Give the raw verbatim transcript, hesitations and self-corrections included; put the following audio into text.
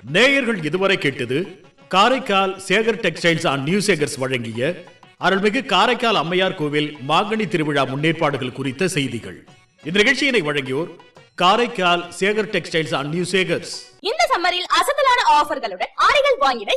நேயர்கள் இதுவரை கேட்டது Karaikal Sekar textiles and new Sekar's வழங்கிய அருள்மிகு காரைக்கால் அம்மையார் கோவில் மாங்கனி திருவிழா முன்னேற்பாடுகள் குறித்த செய்திகள். இந்த நிகழ்ச்சியினை வழங்கியோர் Karaikal Sekar textiles and new Sekar's. இந்த சம்மரில் அசத்தலான ஆஃபர்களுடன் ஆடைகள் வாங்கிட